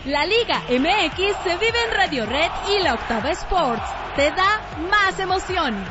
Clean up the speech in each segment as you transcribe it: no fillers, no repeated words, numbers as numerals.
La Liga MX se vive en Radio Red y la Octava Sports te da más emociones.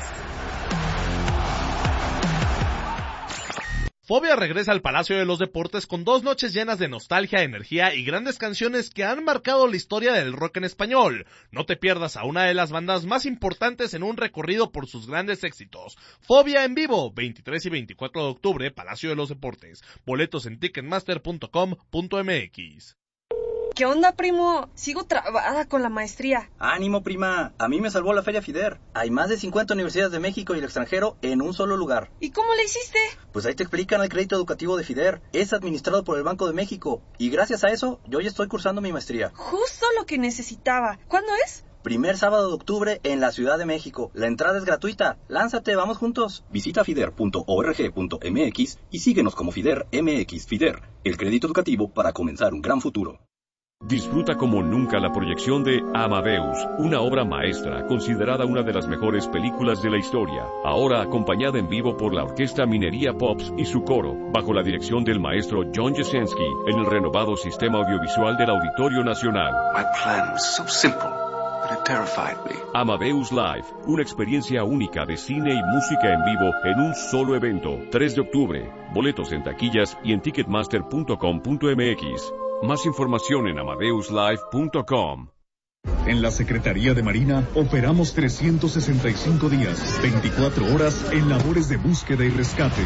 Fobia regresa al Palacio de los Deportes con 2 noches llenas de nostalgia, energía y grandes canciones que han marcado la historia del rock en español. No te pierdas a una de las bandas más importantes en un recorrido por sus grandes éxitos. Fobia en vivo, 23 y 24 de octubre, Palacio de los Deportes. Boletos en ticketmaster.com.mx. ¿Qué onda, primo? Sigo trabada con la maestría. ¡Ánimo, prima! A mí me salvó la Feria FIDER. Hay más de 50 universidades de México y el extranjero en un solo lugar. ¿Y cómo le hiciste? Pues ahí te explican el crédito educativo de FIDER. Es administrado por el Banco de México. Y gracias a eso, yo ya estoy cursando mi maestría. Justo lo que necesitaba. ¿Cuándo es? Primer sábado de octubre en la Ciudad de México. La entrada es gratuita. Lánzate, vamos juntos. Visita fider.org.mx y síguenos como FIDER MX. FIDER, el crédito educativo para comenzar un gran futuro. Disfruta como nunca la proyección de Amadeus, una obra maestra considerada una de las mejores películas de la historia, ahora acompañada en vivo por la Orquesta Minería Pops y su coro, bajo la dirección del maestro John Jasenski, en el renovado sistema audiovisual del Auditorio Nacional. My plan was so simple, but it terrified me. Amadeus Live, una experiencia única de cine y música en vivo en un solo evento, 3 de octubre. Boletos en taquillas y en ticketmaster.com.mx. Más información en amadeuslive.com. En la Secretaría de Marina operamos 365 días, 24 horas en labores de búsqueda y rescate.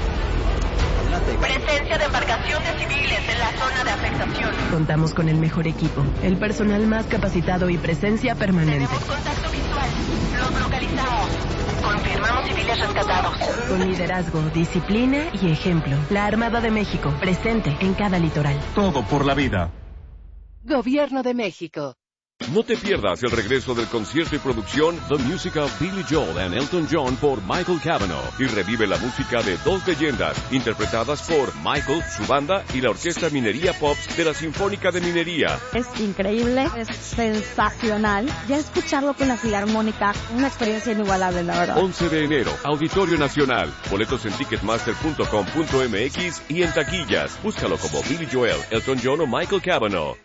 Presencia de embarcaciones civiles en la zona de afectación. Contamos con el mejor equipo, el personal más capacitado y presencia permanente. Tenemos contacto visual. Los localizamos. Confirmamos civiles rescatados. Con liderazgo, disciplina y ejemplo. La Armada de México, presente en cada litoral. Todo por la vida. Gobierno de México. No te pierdas el regreso del concierto y producción The Music of Billy Joel and Elton John por Michael Cavanaugh y revive la música de 2 leyendas interpretadas por Michael, su banda y la Orquesta Minería Pops de la Sinfónica de Minería. Es increíble, es sensacional. Ya escucharlo con la Filarmónica, una experiencia inigualable, la verdad. 11 de enero, Auditorio Nacional. Boletos en ticketmaster.com.mx y en taquillas. Búscalo como Billy Joel, Elton John o Michael Cavanaugh.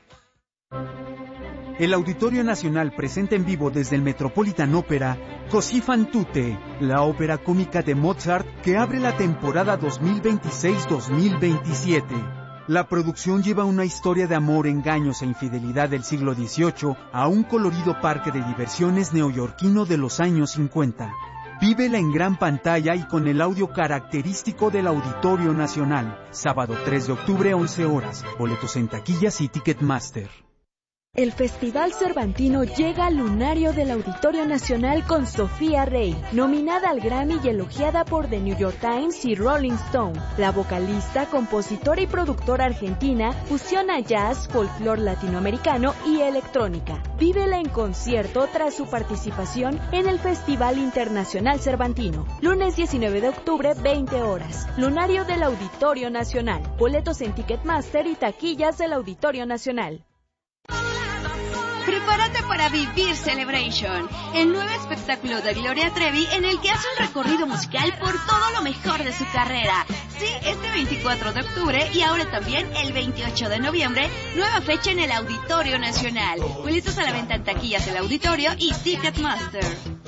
El Auditorio Nacional presenta en vivo desde el Metropolitan Opera Così fan tutte, la ópera cómica de Mozart que abre la temporada 2026-2027. La producción lleva una historia de amor, engaños e infidelidad del siglo XVIII a un colorido parque de diversiones neoyorquino de los años 50. Vívela en gran pantalla y con el audio característico del Auditorio Nacional. Sábado 3 de octubre, 11 horas. Boletos en taquillas y Ticketmaster. El Festival Cervantino llega al lunario del Auditorio Nacional con Sofía Rey, nominada al Grammy y elogiada por The New York Times y Rolling Stone. La vocalista, compositora y productora argentina fusiona jazz, folclore latinoamericano y electrónica. Vívela en concierto tras su participación en el Festival Internacional Cervantino. Lunes 19 de octubre, 20 horas. Lunario del Auditorio Nacional. Boletos en Ticketmaster y taquillas del Auditorio Nacional. Prepárate para vivir Celebration, el nuevo espectáculo de Gloria Trevi en el que hace un recorrido musical por todo lo mejor de su carrera. Sí, este 24 de octubre y ahora también el 28 de noviembre, nueva fecha en el Auditorio Nacional. Boletos a la venta en taquillas del Auditorio y Ticketmaster.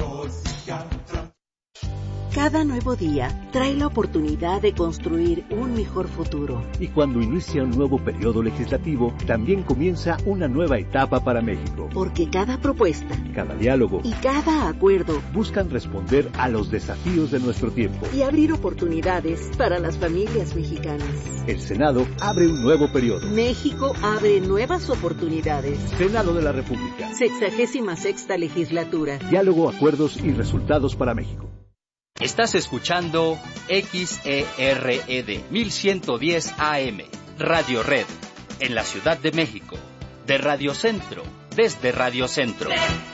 Cada nuevo día trae la oportunidad de construir un mejor futuro. Y cuando inicia un nuevo periodo legislativo, también comienza una nueva etapa para México. Porque cada propuesta, cada diálogo y cada acuerdo buscan responder a los desafíos de nuestro tiempo y abrir oportunidades para las familias mexicanas. El Senado abre un nuevo periodo. México abre nuevas oportunidades. Senado de la República. 66ª legislatura. Diálogo, acuerdos y resultados para México. Estás escuchando XERED 1110 AM, Radio Red, en la Ciudad de México, de Radio Centro, desde Radio Centro.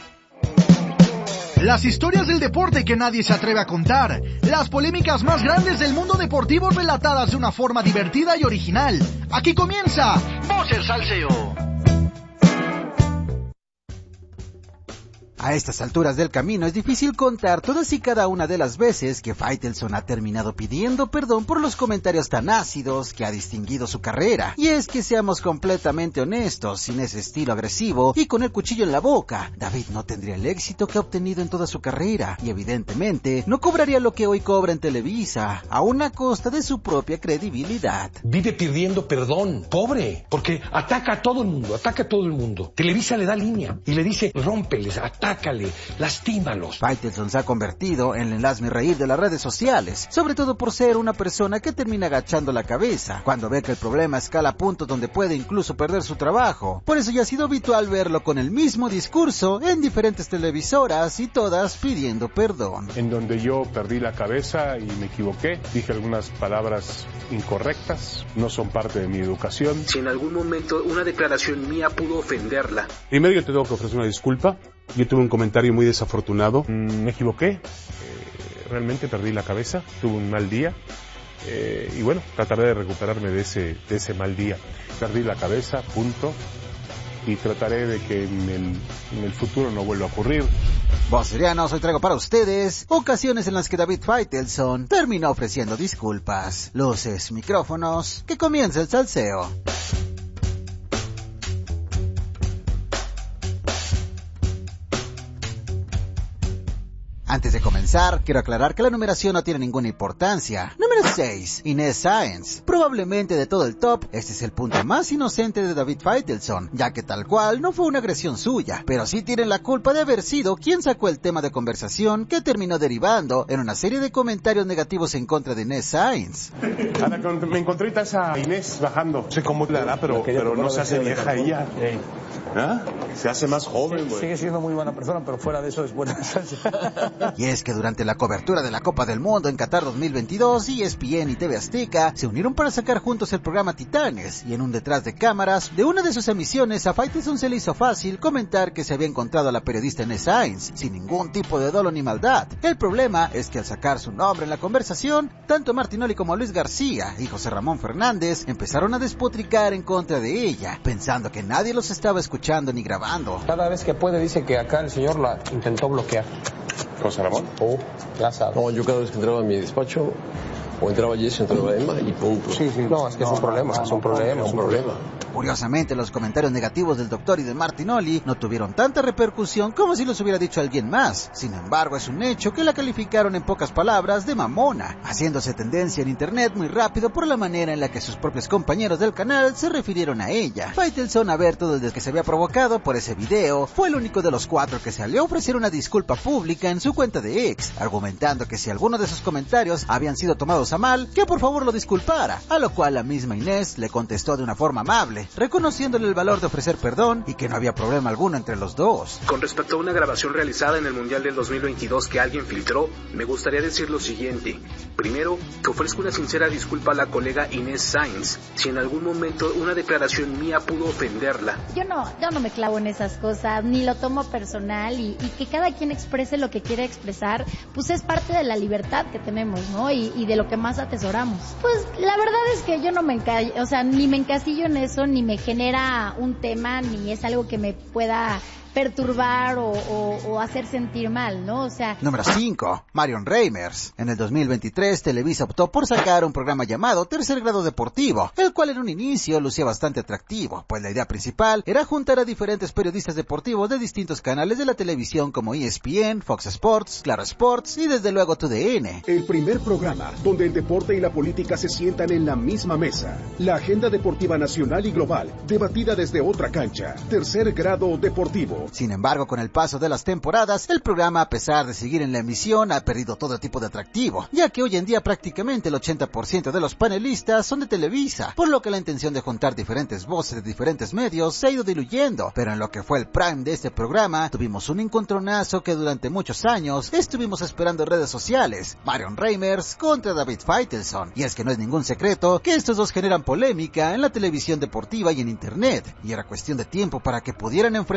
Las historias del deporte que nadie se atreve a contar, las polémicas más grandes del mundo deportivo relatadas de una forma divertida y original. Aquí comienza Voces Salseo. A estas alturas del camino es difícil contar todas y cada una de las veces que Faitelson ha terminado pidiendo perdón por los comentarios tan ácidos que ha distinguido su carrera. Y es que seamos completamente honestos, sin ese estilo agresivo y con el cuchillo en la boca, David no tendría el éxito que ha obtenido en toda su carrera y evidentemente no cobraría lo que hoy cobra en Televisa, a una costa de su propia credibilidad. Vive pidiendo perdón, pobre, porque ataca a todo el mundo, Televisa le da línea y le dice, rómpeles, atácale, lastímalos. Faitelson se ha convertido en el hazmerreír de las redes sociales, sobre todo por ser una persona que termina agachando la cabeza cuando ve que el problema escala a puntos donde puede incluso perder su trabajo. Por eso ya ha sido habitual verlo con el mismo discurso en diferentes televisoras y todas pidiendo perdón. En donde yo perdí la cabeza y me equivoqué, dije algunas palabras incorrectas, no son parte de mi educación. Si en algún momento una declaración mía pudo ofenderla. Primero yo te tengo que ofrecer una disculpa. Yo tuve un comentario muy desafortunado. Me equivoqué. Realmente perdí la cabeza. Tuve un mal día. Y bueno, trataré de recuperarme de ese mal día. Perdí la cabeza, punto. Y trataré de que en el futuro no vuelva a ocurrir. Vocerianos, hoy traigo para ustedes ocasiones en las que David Faitelson terminó ofreciendo disculpas. Luces, micrófonos, que comience el salseo. Antes de comenzar, quiero aclarar que la numeración no tiene ninguna importancia. Número 6, Inés Sáenz. Probablemente de todo el top, este es el punto más inocente de David Faitelson, ya que tal cual no fue una agresión suya, pero sí tienen la culpa de haber sido quien sacó el tema de conversación que terminó derivando en una serie de comentarios negativos en contra de Inés Sáenz. Ana, me encontré a Inés bajando. No sé cómo le hará, pero no se hace vieja ella. ¿Ah? Se hace más joven, güey. Sigue siendo muy buena persona, pero fuera de eso es buena. Y es que durante la cobertura de la Copa del Mundo en Qatar 2022, ESPN y TV Azteca se unieron para sacar juntos el programa Titanes, y en un detrás de cámaras de una de sus emisiones a Faitelson se le hizo fácil comentar que se había encontrado a la periodista Inés Sáenz sin ningún tipo de dolo ni maldad. El problema es que al sacar su nombre en la conversación, tanto Martinoli como Luis García y José Ramón Fernández empezaron a despotricar en contra de ella, pensando que nadie los estaba escuchando ni grabando. Cada vez que puede dice que acá el señor la intentó bloquear. ¿José Ramón? Ya sabes. No, yo cada vez que entraba a mi despacho, o entraba Jesse, entraba Emma y punto. Sí. No, es que es un problema. Curiosamente, los comentarios negativos del doctor y de Martinoli no tuvieron tanta repercusión como si los hubiera dicho alguien más. Sin embargo, es un hecho que la calificaron en pocas palabras de mamona, haciéndose tendencia en internet muy rápido por la manera en la que sus propios compañeros del canal se refirieron a ella. Faitelson, a ver todo el que se había provocado por ese video, fue el único de los 4 que salió a ofrecer una disculpa pública en su cuenta de X, argumentando que si alguno de sus comentarios habían sido tomados a mal, que por favor lo disculpara, a lo cual la misma Inés le contestó de una forma amable, reconociéndole el valor de ofrecer perdón y que no había problema alguno entre los dos. Con respecto a una grabación realizada en el Mundial del 2022 que alguien filtró, me gustaría decir lo siguiente. Primero, que ofrezco una sincera disculpa a la colega Inés Sáenz, si en algún momento una declaración mía pudo ofenderla. Yo no me clavo en esas cosas, ni lo tomo personal, y que cada quien exprese lo que quiere expresar, pues es parte de la libertad que tenemos, ¿no? Y de lo que más atesoramos. Pues la verdad es que yo no me ni me encasillo en eso, ni me genera un tema, ni es algo que me pueda perturbar o hacer sentir mal, ¿no? O sea... Número 5. Marion Reimers. En el 2023, Televisa optó por sacar un programa llamado Tercer Grado Deportivo, el cual en un inicio lucía bastante atractivo, pues la idea principal era juntar a diferentes periodistas deportivos de distintos canales de la televisión como ESPN, Fox Sports, Claro Sports y desde luego TUDN. El primer programa donde el deporte y la política se sientan en la misma mesa. La agenda deportiva nacional y global, debatida desde otra cancha. Tercer Grado Deportivo. Sin embargo, con el paso de las temporadas, el programa, a pesar de seguir en la emisión, ha perdido todo tipo de atractivo, ya que hoy en día prácticamente el 80% de los panelistas son de Televisa, por lo que la intención de juntar diferentes voces de diferentes medios se ha ido diluyendo. Pero en lo que fue el prime de este programa, tuvimos un encontronazo que durante muchos años estuvimos esperando en redes sociales: Marion Reimers contra David Faitelson. Y es que no es ningún secreto que estos dos generan polémica en la televisión deportiva y en internet, y era cuestión de tiempo para que pudieran enfrentarse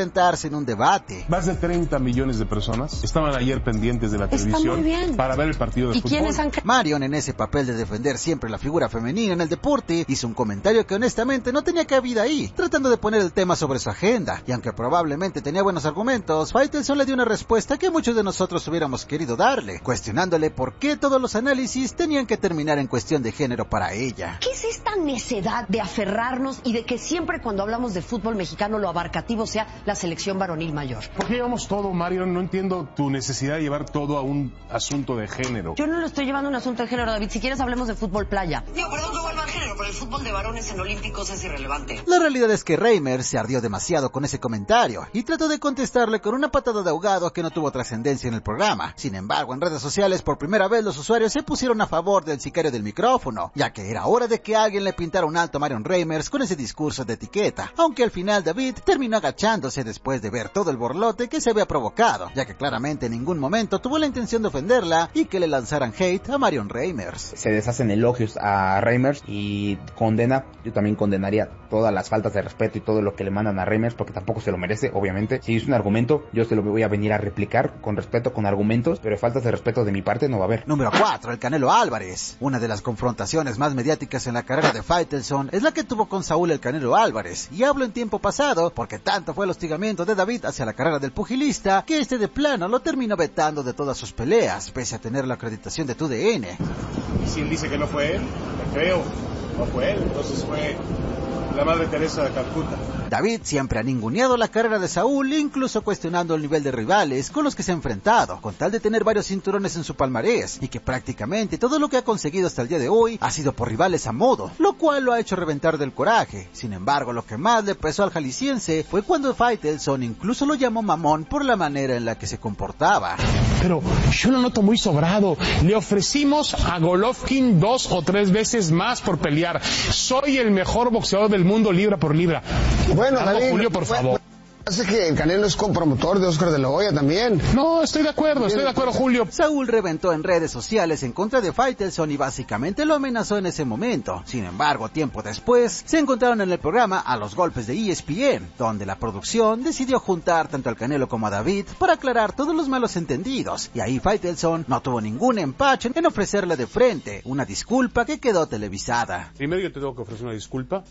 en un debate. Más de 30 millones de personas estaban ayer pendientes de la televisión para ver el partido de fútbol. Marion, en ese papel de defender siempre la figura femenina en el deporte, hizo un comentario que honestamente no tenía cabida ahí, tratando de poner el tema sobre su agenda. Y aunque probablemente tenía buenos argumentos, Faitelson le dio una respuesta que muchos de nosotros hubiéramos querido darle, cuestionándole por qué todos los análisis tenían que terminar en cuestión de género para ella. ¿Qué es esta necedad de aferrarnos y de que siempre cuando hablamos de fútbol mexicano lo abarcativo sea la selección varonil mayor? ¿Por qué llevamos todo, Marion? No entiendo tu necesidad de llevar todo a un asunto de género. Yo no lo estoy llevando a un asunto de género, David. Si quieres hablemos de fútbol playa. Digo, perdón que vuelva al género, pero el fútbol de varones en olímpicos es irrelevante. La realidad es que Reimers se ardió demasiado con ese comentario y trató de contestarle con una patada de ahogado que no tuvo trascendencia en el programa. Sin embargo, en redes sociales por primera vez los usuarios se pusieron a favor del sicario del micrófono, ya que era hora de que alguien le pintara un alto a Marion Reimers con ese discurso de etiqueta, aunque al final David terminó agachándose después de ver todo el borlote que se había provocado, ya que claramente en ningún momento tuvo la intención de ofenderla y que le lanzaran hate a Marion Reimers. Se deshacen elogios a Reimers y condena, yo también condenaría todas las faltas de respeto y todo lo que le mandan a Reimers, porque tampoco se lo merece, obviamente. Si es un argumento, yo se lo voy a venir a replicar con respeto, con argumentos, pero faltas de respeto de mi parte no va a haber. Número 4, el Canelo Álvarez. Una de las confrontaciones más mediáticas en la carrera de Faitelson es la que tuvo con Saúl el Canelo Álvarez, y hablo en tiempo pasado porque tanto fue el hostigamiento de David hacia la carrera del pugilista que este de plano lo terminó vetando de todas sus peleas, pese a tener la acreditación de TUDN. Y si él dice que no fue él, me creo, no fue él, entonces fue la Madre Teresa de Calcuta. David siempre ha ninguneado la carrera de Saúl, incluso cuestionando el nivel de rivales con los que se ha enfrentado, con tal de tener varios cinturones en su palmarés, y que prácticamente todo lo que ha conseguido hasta el día de hoy ha sido por rivales a modo, lo cual lo ha hecho reventar del coraje. Sin embargo, lo que más le pesó al jalisciense fue cuando Faitelson incluso lo llamó mamón por la manera en la que se comportaba. Pero yo lo noto muy sobrado. Le ofrecimos a Golovkin 2 o 3 veces más por pelear. Soy el mejor boxeador del mundo libra por libra. Bueno, David, Julio, por favor. Hace que el Canelo es compromotor de Oscar de la Hoya también. No, estoy de acuerdo, Julio. Saúl reventó en redes sociales en contra de Faitelson y básicamente lo amenazó en ese momento. Sin embargo, tiempo después, se encontraron en el programa A los Golpes de ESPN, donde la producción decidió juntar tanto al Canelo como a David para aclarar todos los malos entendidos. Y ahí Faitelson no tuvo ningún empacho en ofrecerle de frente una disculpa que quedó televisada. Primero yo te tengo que ofrecer una disculpa.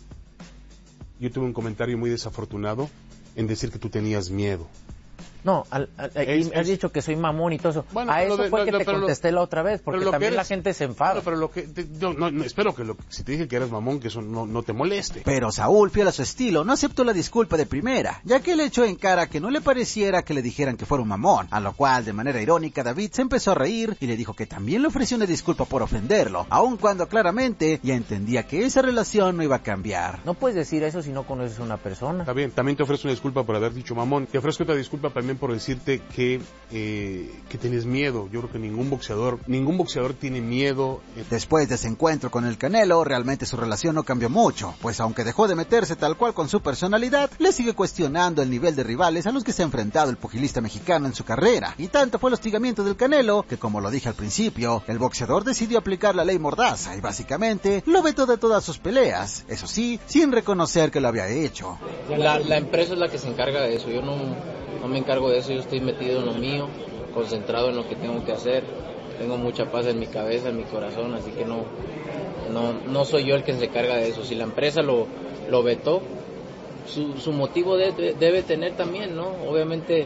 Yo tuve un comentario muy desafortunado en decir que tú tenías miedo. No, has dicho que soy mamón y todo eso. Bueno, a eso fue que te contesté la otra vez, porque también la gente se enfada. Pero lo que espero que si te dije que eres mamón, que eso no te moleste. Pero Saúl, fiel a su estilo, no aceptó la disculpa de primera, ya que le echó en cara que no le pareciera que le dijeran que fuera un mamón, a lo cual, de manera irónica, David se empezó a reír y le dijo que también le ofreció una disculpa por ofenderlo, aun cuando claramente ya entendía que esa relación no iba a cambiar. No puedes decir eso si no conoces a una persona. Está bien, también te ofrezco una disculpa por haber dicho mamón. Te ofrezco otra disculpa también por decirte que tienes miedo. Yo creo que ningún boxeador tiene miedo. Después de ese encuentro con el Canelo, realmente su relación no cambió mucho, pues aunque dejó de meterse tal cual con su personalidad, le sigue cuestionando el nivel de rivales a los que se ha enfrentado el pugilista mexicano en su carrera, y tanto fue el hostigamiento del Canelo, que como lo dije al principio, el boxeador decidió aplicar la ley Mordaza y básicamente lo vetó de todas sus peleas, eso sí, sin reconocer que lo había hecho. La empresa es la que se encarga de eso, yo no me encargo de eso, yo estoy metido en lo mío, concentrado en lo que tengo que hacer, tengo mucha paz en mi cabeza, en mi corazón, así que no soy yo el que se encarga de eso. Si la empresa lo vetó, su motivo debe tener también, ¿no? Obviamente,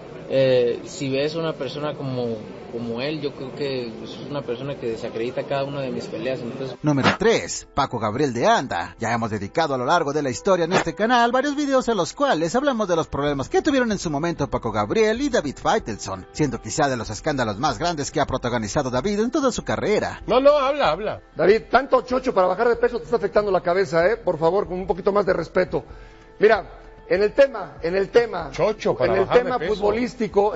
si ves a una persona como él, yo creo que es una persona que desacredita cada una de mis peleas. Entonces... Número 3, Paco Gabriel de Anda. Ya hemos dedicado a lo largo de la historia en este canal varios videos en los cuales hablamos de los problemas que tuvieron en su momento Paco Gabriel y David Faitelson, siendo quizá de los escándalos más grandes que ha protagonizado David en toda su carrera. No, habla. David, tanto chocho para bajar de peso te está afectando la cabeza, por favor, con un poquito más de respeto. Mira, en el tema Chocho, para bajar de peso. futbolístico,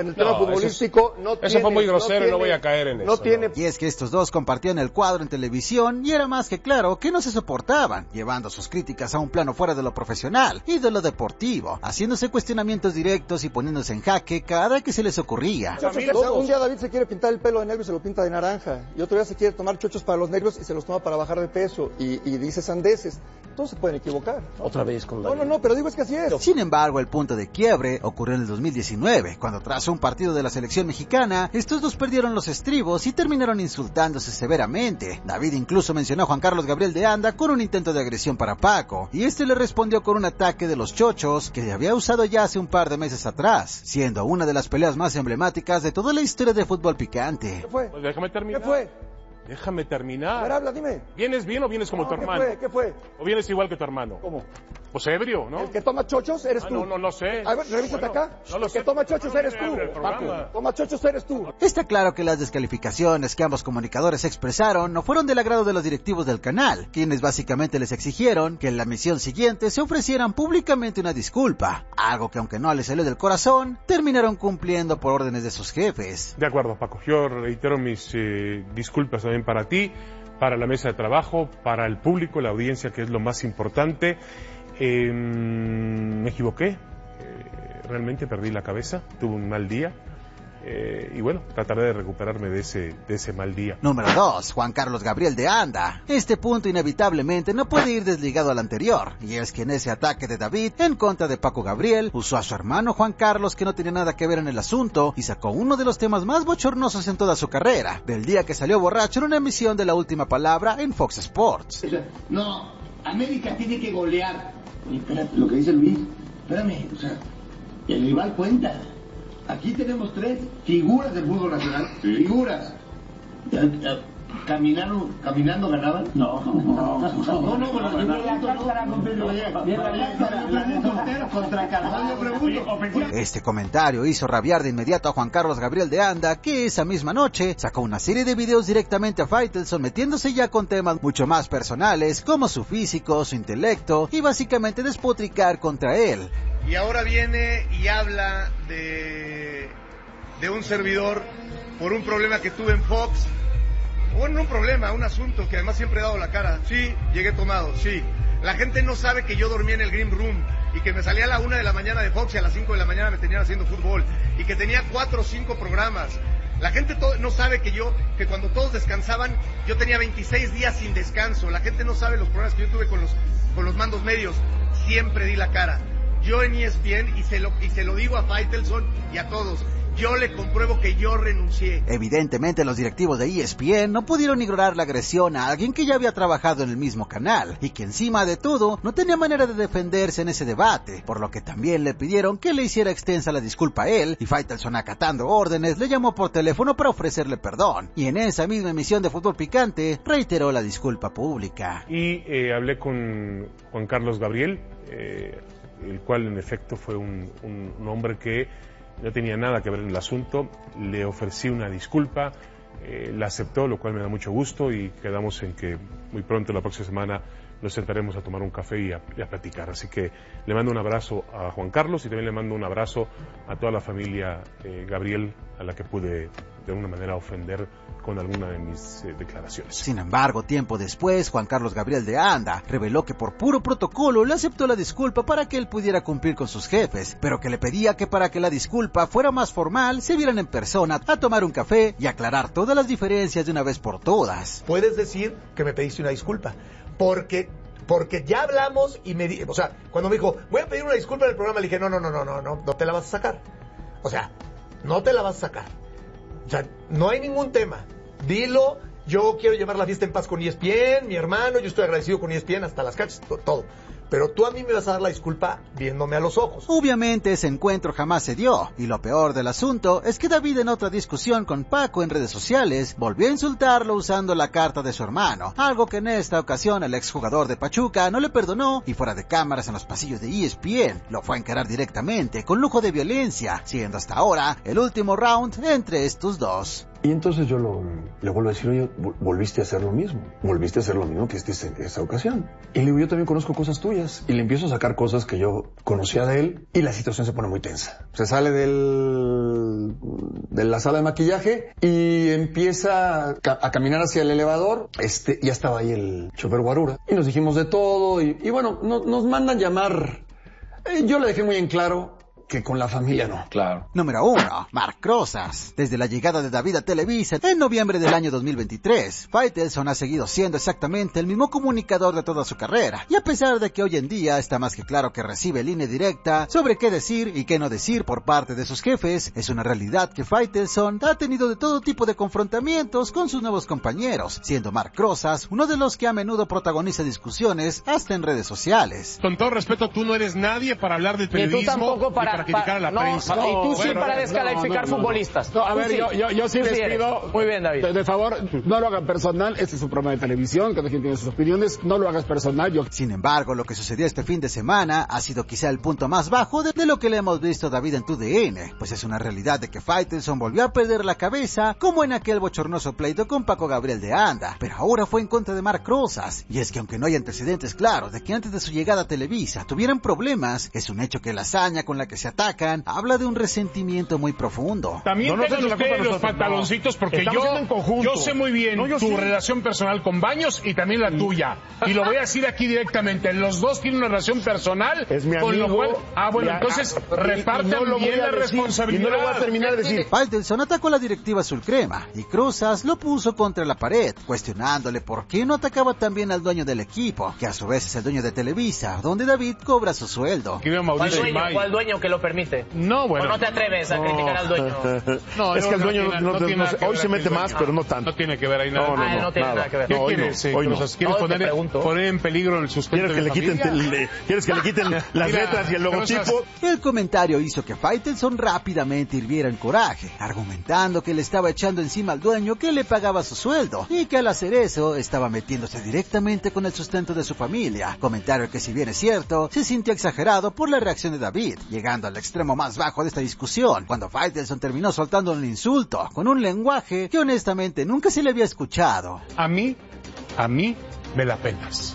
eso fue muy grosero y no voy a caer en eso. Y es que estos dos compartían el cuadro en televisión y era más que claro que no se soportaban, llevando sus críticas a un plano fuera de lo profesional y de lo deportivo, haciéndose cuestionamientos directos y poniéndose en jaque cada que se les ocurría. Un día David se quiere pintar el pelo de negro y se lo pinta de naranja, y otro día se quiere tomar chochos para los negros y se los toma para bajar de peso, y dice sandeces. Todos se pueden equivocar. Otra vez con David. No, pero digo es que así es. Sin embargo, el punto de quiebre ocurrió en el 2019, cuando tras un partido de la selección mexicana, estos dos perdieron los estribos y terminaron insultándose severamente. David incluso mencionó a Juan Carlos Gabriel de Anda con un intento de agresión para Paco, y este le respondió con un ataque de los chochos que había usado ya hace un par de meses atrás, siendo una de las peleas más emblemáticas de toda la historia de fútbol picante. ¿Qué fue? Pues déjame terminar. ¿Qué fue? Déjame terminar. A ver, habla, dime. ¿Vienes bien o vienes como tu hermano? ¿Qué fue? ¿O vienes igual que tu hermano? ¿Cómo? Pues ebrio, ¿no? ¿El que toma chochos eres tú? No sé. A ver, revísate acá. No lo el sé. que toma chochos eres tú. Paco, toma chochos eres tú. Está claro que las descalificaciones que ambos comunicadores expresaron no fueron del agrado de los directivos del canal, quienes básicamente les exigieron que en la emisión siguiente se ofrecieran públicamente una disculpa, algo que aunque no les salió del corazón, terminaron cumpliendo por órdenes de sus jefes. De acuerdo, Paco. Yo reitero mis disculpas también para ti, para la mesa de trabajo, para el público, la audiencia, que es lo más importante. Me equivoqué, realmente perdí la cabeza, tuve un mal día. Y bueno, trataré de recuperarme de ese mal día. Número 2, Juan Carlos Gabriel de Anda. Este punto inevitablemente no puede ir desligado al anterior, y es que en ese ataque de David en contra de Paco Gabriel, usó a su hermano Juan Carlos, que no tenía nada que ver en el asunto, y sacó uno de los temas más bochornosos en toda su carrera, del día que salió borracho en una emisión de La Última Palabra en Fox Sports. No, América tiene que golear. Oye, espérate, lo que dice Luis, espérame, o sea, el rival cuenta. Aquí tenemos 3 figuras del fútbol nacional, figuras. ¿Caminando ganaban? No, Este comentario hizo rabiar de inmediato a Juan Carlos Gabriel de Anda, que esa misma noche sacó una serie de videos directamente a Faitelson, metiéndose ya con temas mucho más personales, como su físico, su intelecto, y básicamente despotricar contra él. Y ahora viene y habla de un servidor por un problema que tuve en Fox. Bueno, un problema, un asunto que además siempre he dado la cara. Sí, llegué tomado, sí. La gente no sabe que yo dormía en el Green Room y que me salía a la 1 de la mañana de Fox y a las 5 de la mañana me tenían haciendo fútbol y que tenía 4 o 5 programas. La gente no sabe que cuando todos descansaban, yo tenía 26 días sin descanso. La gente no sabe los problemas que yo tuve con los mandos medios. Siempre di la cara. Yo en ESPN, y se lo digo a Faitelson y a todos, yo le compruebo que yo renuncié. Evidentemente los directivos de ESPN no pudieron ignorar la agresión a alguien que ya había trabajado en el mismo canal y que encima de todo no tenía manera de defenderse en ese debate, por lo que también le pidieron que le hiciera extensa la disculpa a él, y Faitelson, acatando órdenes, le llamó por teléfono para ofrecerle perdón, y en esa misma emisión de Fútbol Picante reiteró la disculpa pública. Y hablé con Juan Carlos Gabriel, el cual en efecto fue un hombre que no tenía nada que ver en el asunto. Le ofrecí una disculpa, la aceptó, lo cual me da mucho gusto, y quedamos en que muy pronto, la próxima semana, nos sentaremos a tomar un café y a platicar. Así que le mando un abrazo a Juan Carlos y también le mando un abrazo a toda la familia Gabriel, a la que pude de alguna manera ofender con alguna de mis declaraciones. Sin embargo, tiempo después, Juan Carlos Gabriel de Anda reveló que por puro protocolo le aceptó la disculpa para que él pudiera cumplir con sus jefes, pero que le pedía que para que la disculpa fuera más formal, se vieran en persona a tomar un café y aclarar todas las diferencias de una vez por todas. Puedes decir que me pediste una disculpa, porque ya hablamos y o sea, cuando me dijo, voy a pedir una disculpa en el programa, le dije, no te la vas a sacar. O sea, no te la vas a sacar. O sea, no hay ningún tema. Dilo, yo quiero llevar la fiesta en paz con ESPN, mi hermano, yo estoy agradecido con ESPN hasta las cachas, todo. Pero tú a mí me vas a dar la disculpa viéndome a los ojos. Obviamente ese encuentro jamás se dio, y lo peor del asunto es que David, en otra discusión con Paco en redes sociales, volvió a insultarlo usando la carta de su hermano, algo que en esta ocasión el exjugador de Pachuca no le perdonó, y fuera de cámaras en los pasillos de ESPN lo fue a encarar directamente con lujo de violencia, siendo hasta ahora el último round entre estos dos. Y entonces yo le vuelvo a decir, oye, volviste a hacer lo mismo que esta ocasión. Y le digo, yo también conozco cosas tuyas. Y le empiezo a sacar cosas que yo conocía de él, y la situación se pone muy tensa. Se sale de la sala de maquillaje y empieza a caminar hacia el elevador. Ya estaba ahí el chofer guarura. Y nos dijimos de todo, y bueno, nos mandan llamar. Yo le dejé muy en claro que con la familia no. Claro. Número 1. Marc Rosas. Desde la llegada de David a Televisa en noviembre del año 2023, Faitelson ha seguido siendo exactamente el mismo comunicador de toda su carrera. Y a pesar de que hoy en día está más que claro que recibe línea directa sobre qué decir y qué no decir por parte de sus jefes, es una realidad que Faitelson ha tenido de todo tipo de confrontamientos con sus nuevos compañeros, siendo Marc Rosas uno de los que a menudo protagoniza discusiones hasta en redes sociales. Con todo respeto, tú no eres nadie para hablar del periodismo. Y tú tampoco para criticar a la prensa. Y tú sí para descalificar futbolistas. No, a ver, yo sí les pido. Muy bien, David. De favor, no lo hagan personal. Este es un programa de televisión, cada quien tiene sus opiniones. No lo hagas personal. Sin embargo, lo que sucedió este fin de semana ha sido quizá el punto más bajo de lo que le hemos visto a David en TUDN, pues es una realidad de que Faitelson volvió a perder la cabeza como en aquel bochornoso pleito con Paco Gabriel de Anda, pero ahora fue en contra de Marc Rosas. Y es que aunque no hay antecedentes claros de que antes de su llegada a Televisa tuvieran problemas, es un hecho que la hazaña con la que se atacan habla de un resentimiento muy profundo. También tengan ustedes los pantaloncitos, porque yo sé muy bien tu relación personal con Baños y también la tuya. Y lo voy a decir aquí directamente, los dos tienen una relación personal, es mi amigo, con lo cual, entonces repartan bien la responsabilidad. Y no lo voy a terminar de decir. Faitelson atacó a la directiva azulcrema y Rosas lo puso contra la pared, cuestionándole por qué no atacaba también al dueño del equipo, que a su vez es el dueño de Televisa, donde David cobra su sueldo. ¿Cuál dueño que lo permite? No, bueno. ¿O no te atreves a criticar al dueño? No, es que el dueño hoy se mete más, pero no tanto. No tiene que ver ahí nada. No tiene nada que ver. ¿Qué quieres? ¿Quieres poner en peligro el sustento de la familia? ¿Quieres que le quiten las letras y el logotipo? El comentario hizo que Faitelson rápidamente hirviera en coraje, argumentando que le estaba echando encima al dueño que le pagaba su sueldo y que al hacer eso estaba metiéndose directamente con el sustento de su familia. Comentario que, si bien es cierto, se sintió exagerado por la reacción de David, llegando al extremo más bajo de esta discusión, cuando Faitelson terminó soltando un insulto con un lenguaje que honestamente nunca se le había escuchado. A mí me la pelas.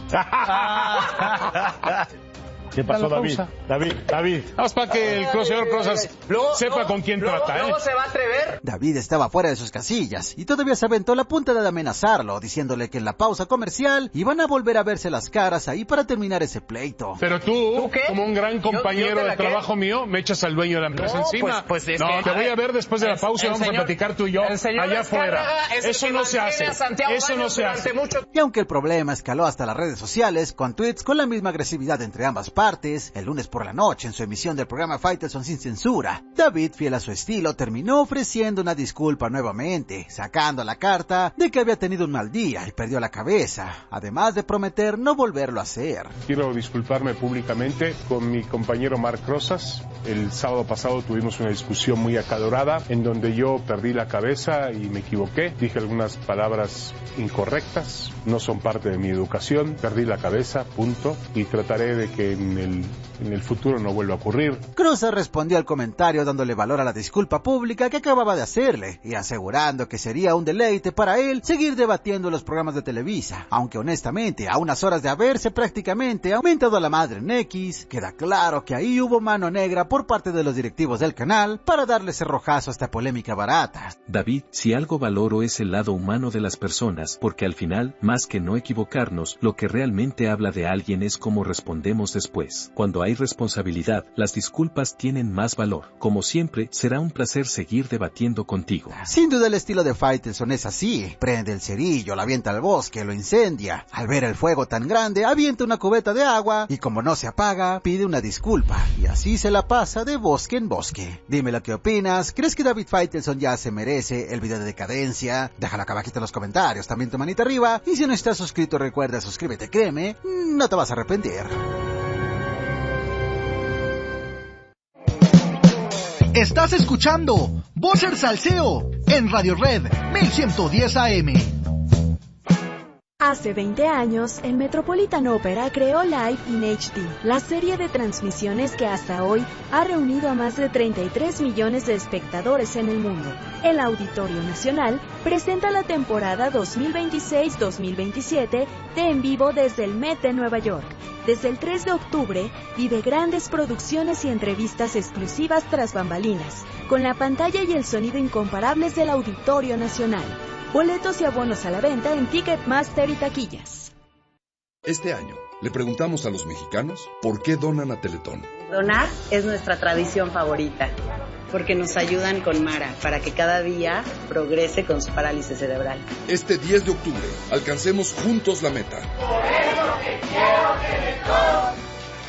¿Qué pasó, David? David. Vamos para que el señor Rosas sepa con quién trata, ¿Luego se va a atrever? David estaba fuera de sus casillas y todavía se aventó la punta de amenazarlo, diciéndole que en la pausa comercial iban a volver a verse las caras ahí para terminar ese pleito. Pero tú como un gran compañero de trabajo mío, me echas al dueño de la empresa encima. Pues te voy a ver después de la pausa y vamos a platicar tú y yo allá afuera. Eso no se hace. Eso no se hace. Y aunque el problema escaló hasta las redes sociales, con tweets con la misma agresividad entre ambas partes, el lunes por la noche en su emisión del programa Faitelson sin censura, David, fiel a su estilo, terminó ofreciendo una disculpa nuevamente, sacando la carta de que había tenido un mal día y perdió la cabeza, además de prometer no volverlo a hacer. Quiero disculparme públicamente con mi compañero Marc Rosas. El sábado pasado tuvimos una discusión muy acalorada en donde yo perdí la cabeza y me equivoqué. Dije algunas palabras incorrectas, no son parte de mi educación. Perdí la cabeza, punto, y trataré de que en el futuro no vuelva a ocurrir. Rosas respondió al comentario dándole valor a la disculpa pública que acababa de hacerle y asegurando que sería un deleite para él seguir debatiendo los programas de Televisa, aunque honestamente a unas horas de haberse prácticamente aumentado a la madre en X, queda claro que ahí hubo mano negra por parte de los directivos del canal para darle cerrojazo a esta polémica barata. David, si algo valoro es el lado humano de las personas, porque al final, más que no equivocarnos, lo que realmente habla de alguien es cómo respondemos después. Cuando hay responsabilidad, las disculpas tienen más valor. Como siempre, será un placer seguir debatiendo contigo. Sin duda el estilo de Faitelson es así. Prende el cerillo, lo avienta al bosque, lo incendia. Al ver el fuego tan grande, avienta una cubeta de agua y como no se apaga, pide una disculpa. Y así se la pasa de bosque en bosque. Dime lo que opinas. ¿Crees que David Faitelson ya se merece el video de decadencia? Déjalo acá abajito en los comentarios. También tu manita arriba. Y si no estás suscrito, recuerda suscríbete, créeme, no te vas a arrepentir. Estás escuchando Voces Salseo en Radio Red 1110 AM. Hace 20 años, el Metropolitan Opera creó Live in HD, la serie de transmisiones que hasta hoy ha reunido a más de 33 millones de espectadores en el mundo. El Auditorio Nacional presenta la temporada 2026-2027 de En Vivo desde el Met de Nueva York. Desde el 3 de octubre, vive grandes producciones y entrevistas exclusivas tras bambalinas, con la pantalla y el sonido incomparables del Auditorio Nacional. Boletos y abonos a la venta en Ticketmaster y taquillas. Este año, le preguntamos a los mexicanos por qué donan a Teletón. Donar es nuestra tradición favorita, porque nos ayudan con Mara para que cada día progrese con su parálisis cerebral. Este 10 de octubre, alcancemos juntos la meta. Por eso te quiero, Teletón.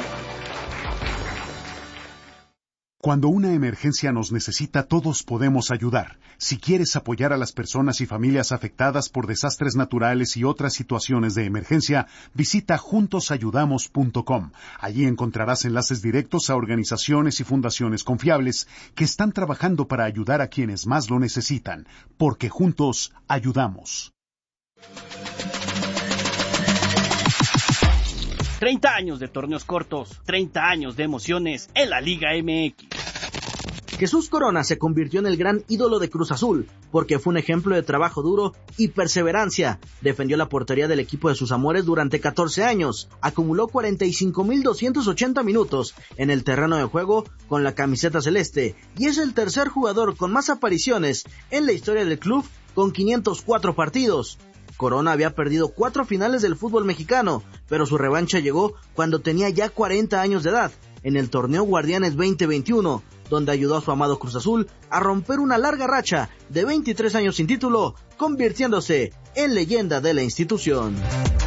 Cuando una emergencia nos necesita, todos podemos ayudar. Si quieres apoyar a las personas y familias afectadas por desastres naturales y otras situaciones de emergencia, visita juntosayudamos.com. Allí encontrarás enlaces directos a organizaciones y fundaciones confiables que están trabajando para ayudar a quienes más lo necesitan, porque juntos ayudamos. 30 años de torneos cortos, 30 años de emociones en la Liga MX. Jesús Corona se convirtió en el gran ídolo de Cruz Azul, porque fue un ejemplo de trabajo duro y perseverancia. Defendió la portería del equipo de sus amores durante 14 años, acumuló 45,280 minutos en el terreno de juego con la camiseta celeste, y es el tercer jugador con más apariciones en la historia del club con 504 partidos. Corona había perdido 4 finales del fútbol mexicano, pero su revancha llegó cuando tenía ya 40 años de edad, en el torneo Guardianes 2021, donde ayudó a su amado Cruz Azul a romper una larga racha de 23 años sin título, convirtiéndose en leyenda de la institución.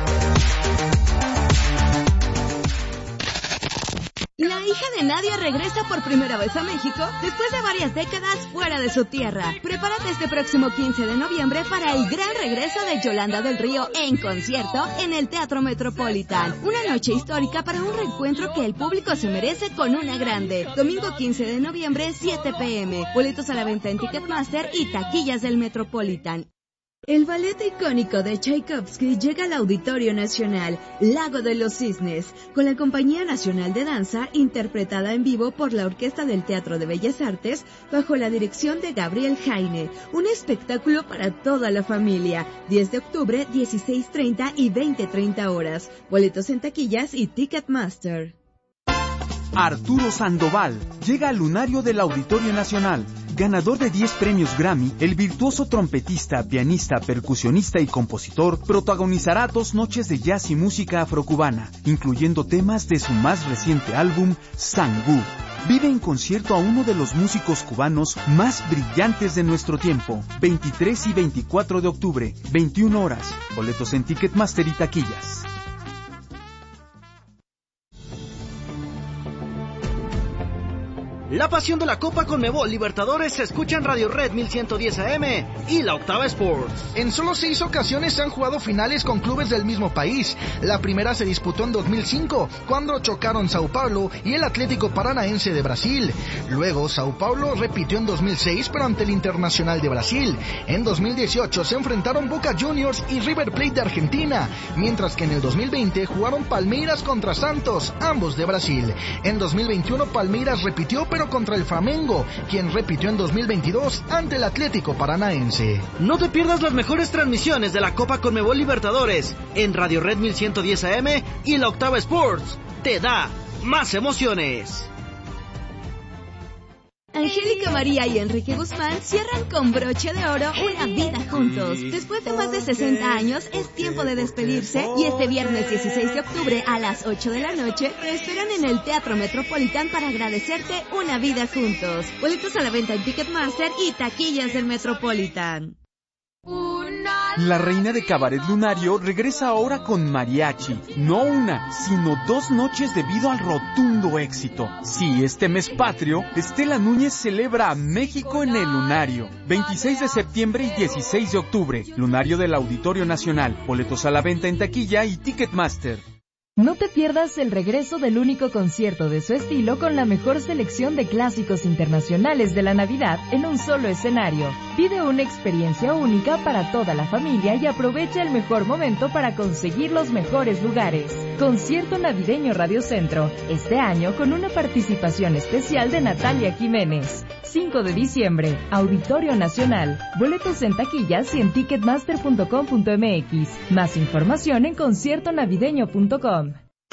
La hija de Nadia regresa por primera vez a México después de varias décadas fuera de su tierra. Prepárate este próximo 15 de noviembre para el gran regreso de Yolanda del Río en concierto en el Teatro Metropolitan. Una noche histórica para un reencuentro que el público se merece con una grande. Domingo 15 de noviembre, 7 p.m. Boletos a la venta en Ticketmaster y taquillas del Metropolitan. El ballet icónico de Tchaikovsky llega al Auditorio Nacional, Lago de los Cisnes, con la Compañía Nacional de Danza, interpretada en vivo por la Orquesta del Teatro de Bellas Artes, bajo la dirección de Gabriel Jaine. Un espectáculo para toda la familia. 10 de octubre, 16:30 y 20:30 horas. Boletos en taquillas y Ticketmaster. Arturo Sandoval llega al lunario del Auditorio Nacional. Ganador de 10 premios Grammy, el virtuoso trompetista, pianista, percusionista y compositor protagonizará 2 noches de jazz y música afrocubana, incluyendo temas de su más reciente álbum, Sangú. Vive en concierto a uno de los músicos cubanos más brillantes de nuestro tiempo. 23 y 24 de octubre, 21 horas. Boletos en Ticketmaster y taquillas. La pasión de la Copa Conmebol Libertadores se escucha en Radio Red 1110 AM y la Octava Sports. En solo 6 ocasiones se han jugado finales con clubes del mismo país. La primera se disputó en 2005, cuando chocaron Sao Paulo y el Atlético Paranaense de Brasil. Luego, Sao Paulo repitió en 2006, pero ante el Internacional de Brasil. En 2018 se enfrentaron Boca Juniors y River Plate de Argentina, mientras que en el 2020 jugaron Palmeiras contra Santos, ambos de Brasil. En 2021 Palmeiras repitió, pero contra el Flamengo, quien repitió en 2022 ante el Atlético Paranaense. No te pierdas las mejores transmisiones de la Copa Conmebol Libertadores en Radio Red 1110 AM y la Octava Sports. Te da más emociones. Angélica María y Enrique Guzmán cierran con broche de oro una vida juntos. Después de más de 60 años, es tiempo de despedirse y este viernes 16 de octubre a las 8 de la noche te esperan en el Teatro Metropolitan para agradecerte una vida juntos. Boletos a la venta en Ticketmaster y taquillas del Metropolitan. La reina de Cabaret Lunario regresa ahora con mariachi, no una, sino 2 noches debido al rotundo éxito. Sí, este mes patrio, Estela Núñez celebra a México en el Lunario. 26 de septiembre y 16 de octubre, Lunario del Auditorio Nacional. Boletos a la venta en taquilla y Ticketmaster. No te pierdas el regreso del único concierto de su estilo con la mejor selección de clásicos internacionales de la Navidad en un solo escenario. Vive una experiencia única para toda la familia y aprovecha el mejor momento para conseguir los mejores lugares. Concierto Navideño Radio Centro, este año con una participación especial de Natalia Jiménez. 5 de diciembre, Auditorio Nacional. Boletos en taquillas y en ticketmaster.com.mx. Más información en conciertonavideño.com.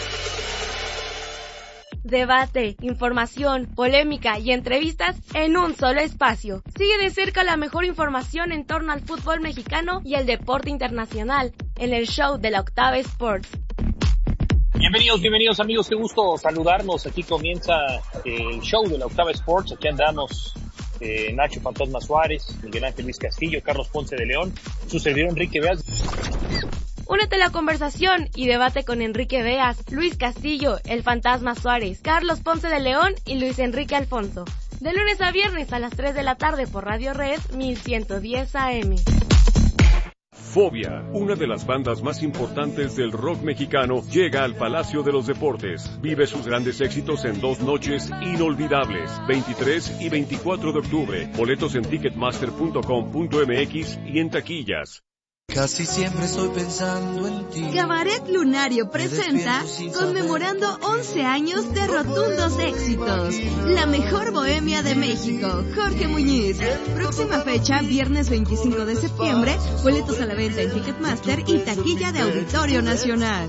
Debate, información, polémica y entrevistas en un solo espacio. Sigue de cerca la mejor información en torno al fútbol mexicano y el deporte internacional en el show de la Octava Sports. Bienvenidos amigos, qué gusto saludarnos. Aquí comienza el show de la Octava Sports. Aquí andamos Nacho Fantasma Suárez, Miguel Ángel Luis Castillo, Carlos Ponce de León, su servidor Enrique Beas. Únete a la conversación y debate con Enrique Beas, Luis Castillo, el Fantasma Suárez, Carlos Ponce de León y Luis Enrique Alfonso. De lunes a viernes a las 3 de la tarde por Radio Red 1110 AM. Fobia, una de las bandas más importantes del rock mexicano, llega al Palacio de los Deportes. Vive sus grandes éxitos en 2 noches inolvidables, 23 y 24 de octubre. Boletos en ticketmaster.com.mx y en taquillas. Casi siempre estoy pensando en ti. Cabaret Lunario presenta conmemorando 11 años de rotundos éxitos. La mejor bohemia de México, Jorge Muñiz. Próxima fecha, viernes 25 de septiembre. Boletos a la venta en Ticketmaster y taquilla de Auditorio Nacional.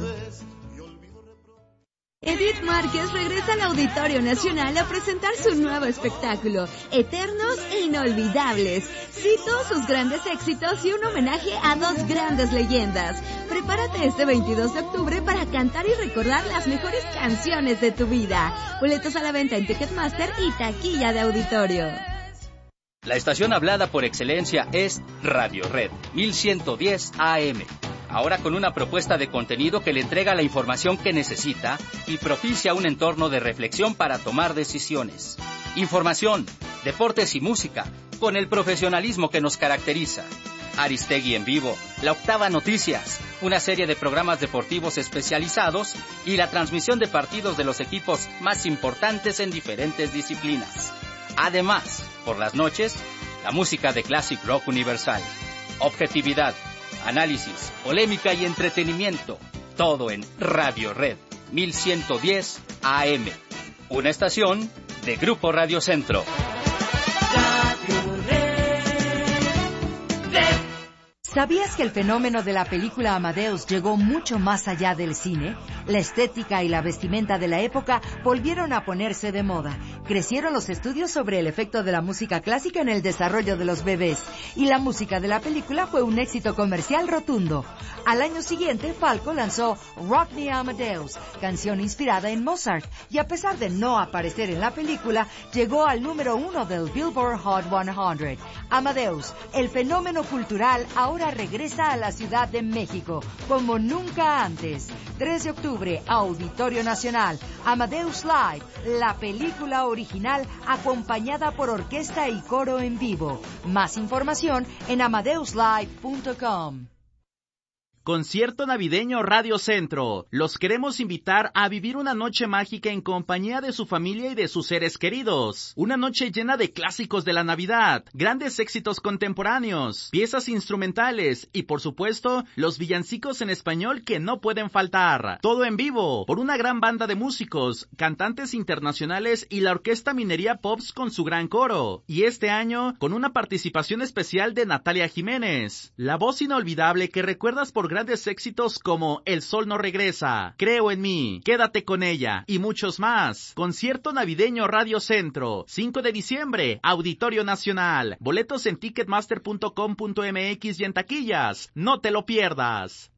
Edith Márquez regresa al Auditorio Nacional a presentar su nuevo espectáculo, Eternos e Inolvidables. Cito sus grandes éxitos y un homenaje a 2 grandes leyendas. Prepárate este 22 de octubre para cantar y recordar las mejores canciones de tu vida. Boletos a la venta en Ticketmaster y taquilla de Auditorio. La estación hablada por excelencia es Radio Red 1110 AM. Ahora con una propuesta de contenido que le entrega la información que necesita y propicia un entorno de reflexión para tomar decisiones. Información, deportes y música, con el profesionalismo que nos caracteriza. Aristegui en vivo, La Octava Noticias, una serie de programas deportivos especializados y la transmisión de partidos de los equipos más importantes en diferentes disciplinas. Además, por las noches, la música de Classic Rock Universal. Objetividad, análisis, polémica y entretenimiento. Todo en Radio Red 1110 AM. Una estación de Grupo Radio Centro. ¿Sabías que el fenómeno de la película Amadeus llegó mucho más allá del cine? La estética y la vestimenta de la época volvieron a ponerse de moda. Crecieron los estudios sobre el efecto de la música clásica en el desarrollo de los bebés. Y la música de la película fue un éxito comercial rotundo. Al año siguiente, Falco lanzó Rock Me Amadeus, canción inspirada en Mozart. Y a pesar de no aparecer en la película, llegó al número 1 del Billboard Hot 100. Amadeus, el fenómeno cultural, ahora regresa a la Ciudad de México, como nunca antes. 3 de octubre, Auditorio Nacional, Amadeus Live, la película original acompañada por orquesta y coro en vivo. Más información en amadeuslive.com. Concierto navideño Radio Centro. Los queremos invitar a vivir una noche mágica en compañía de su familia y de sus seres queridos. Una noche llena de clásicos de la Navidad, grandes éxitos contemporáneos, piezas instrumentales y, por supuesto, los villancicos en español que no pueden faltar. Todo en vivo, por una gran banda de músicos, cantantes internacionales y la Orquesta Minería Pops con su gran coro. Y este año, con una participación especial de Natalia Jiménez, la voz inolvidable que recuerdas por grandes éxitos como El Sol No Regresa, Creo en Mí, Quédate con Ella y muchos más. Concierto navideño Radio Centro, 5 de diciembre, Auditorio Nacional. Boletos en ticketmaster.com.mx y en taquillas. No te lo pierdas.